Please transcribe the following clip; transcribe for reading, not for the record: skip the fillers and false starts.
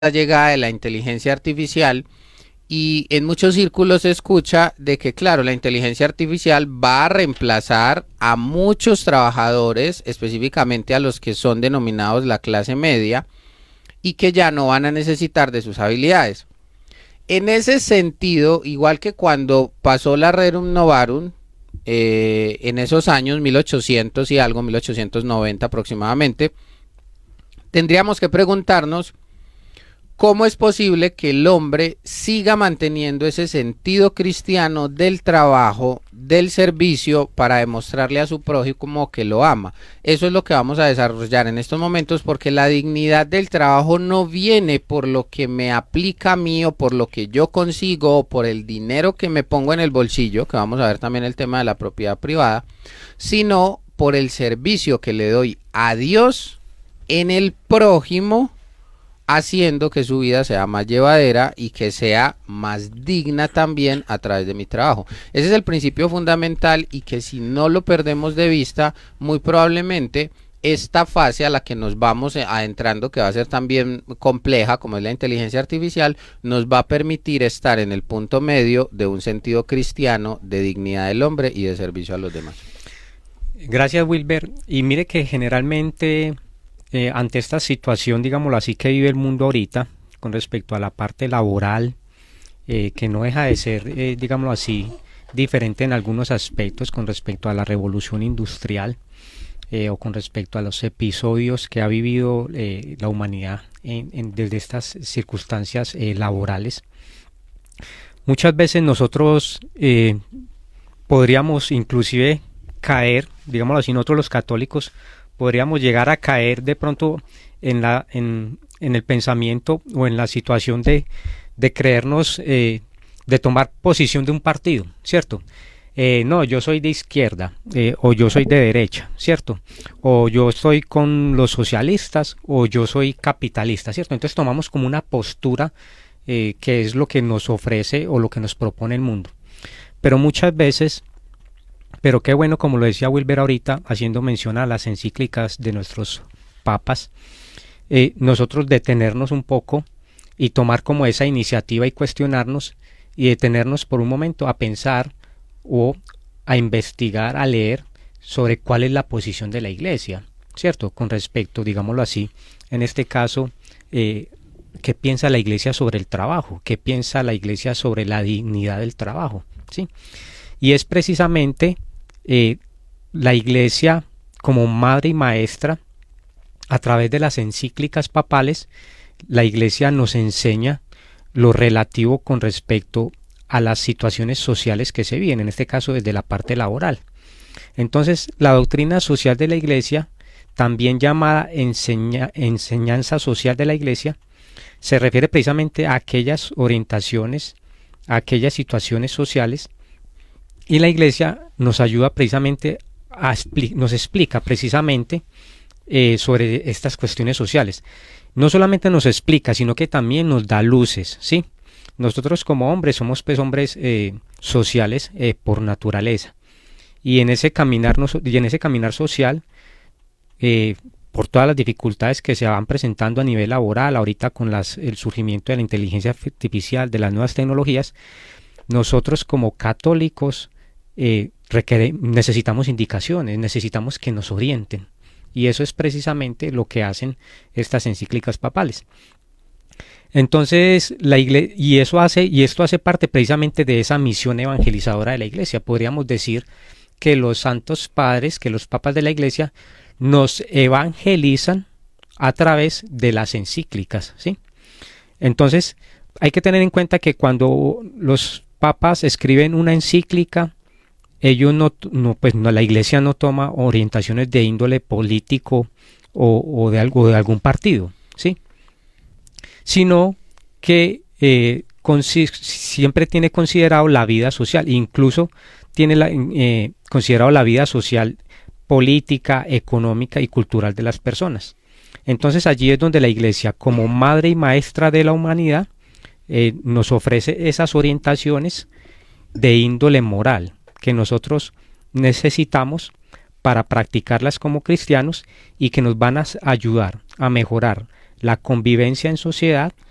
la llegada de la inteligencia artificial y en muchos círculos se escucha de que, claro, la inteligencia artificial va a reemplazar a muchos trabajadores, específicamente a los que son denominados la clase media, y que ya no van a necesitar de sus habilidades. En ese sentido, igual que cuando pasó la Rerum Novarum, en esos años 1800 y algo, 1890 aproximadamente, tendríamos que preguntarnos cómo es posible que el hombre siga manteniendo ese sentido cristiano del trabajo, del servicio, para demostrarle a su prójimo que lo ama. Eso es lo que vamos a desarrollar en estos momentos, porque la dignidad del trabajo no viene por lo que me aplica a mí o por lo que yo consigo o por el dinero que me pongo en el bolsillo, que vamos a ver también el tema de la propiedad privada, sino por el servicio que le doy a Dios en el prójimo, haciendo que su vida sea más llevadera y que sea más digna también a través de mi trabajo. Ese es el principio fundamental, y que si no lo perdemos de vista, muy probablemente esta fase a la que nos vamos adentrando, que va a ser también compleja, como es la inteligencia artificial, nos va a permitir estar en el punto medio de un sentido cristiano de dignidad del hombre y de servicio a los demás. Gracias, Wilber. Y mire que generalmente ante esta situación, digámoslo así, que vive el mundo ahorita con respecto a la parte laboral, que no deja de ser, digámoslo así, diferente en algunos aspectos con respecto a la revolución industrial, o con respecto a los episodios que ha vivido la humanidad desde estas circunstancias laborales. Muchas veces nosotros podríamos inclusive caer, digámoslo así, nosotros los católicos podríamos llegar a caer de pronto en el pensamiento o en la situación de creernos, de tomar posición de un partido, ¿cierto? No, yo soy de izquierda, o yo soy de derecha, ¿cierto? O yo estoy con los socialistas, o yo soy capitalista, ¿cierto? Entonces tomamos como una postura, que es lo que nos ofrece o lo que nos propone el mundo. Pero muchas veces... Pero qué bueno, como lo decía Wilber ahorita, haciendo mención a las encíclicas de nuestros papas, nosotros detenernos un poco y tomar como esa iniciativa y cuestionarnos y detenernos por un momento a pensar o a investigar, a leer sobre cuál es la posición de la Iglesia, ¿cierto? Con respecto, digámoslo así, en este caso, ¿qué piensa la Iglesia sobre el trabajo? ¿Qué piensa la Iglesia sobre la dignidad del trabajo? ¿Sí? Y es precisamente la Iglesia, como madre y maestra, a través de las encíclicas papales, la Iglesia nos enseña lo relativo con respecto a las situaciones sociales que se viven, en este caso desde la parte laboral. Entonces, la doctrina social de la Iglesia, también llamada enseñanza social de la Iglesia, se refiere precisamente a aquellas orientaciones, a aquellas situaciones sociales. Y la Iglesia nos ayuda precisamente nos explica precisamente sobre estas cuestiones sociales. No solamente nos explica, sino que también nos da luces, ¿sí? Nosotros como hombres somos pues hombres sociales por naturaleza. Y en ese caminar social, por todas las dificultades que se van presentando a nivel laboral, ahorita con el surgimiento de la inteligencia artificial, de las nuevas tecnologías, nosotros como católicos necesitamos indicaciones, necesitamos que nos orienten, y eso es precisamente lo que hacen estas encíclicas papales. Entonces la Iglesia, y esto hace parte precisamente de esa misión evangelizadora de la Iglesia. Podríamos decir que los santos padres, que los papas de la Iglesia nos evangelizan a través de las encíclicas, ¿sí? Entonces hay que tener en cuenta que cuando los papas escriben una encíclica, ellos la Iglesia no toma orientaciones de índole político o de algún partido, ¿sí? Sino que siempre tiene considerado la vida social, incluso tiene considerado la vida social, política, económica y cultural de las personas. Entonces allí es donde la Iglesia, como madre y maestra de la humanidad, nos ofrece esas orientaciones de índole moral que nosotros necesitamos para practicarlas como cristianos y que nos van a ayudar a mejorar la convivencia en sociedad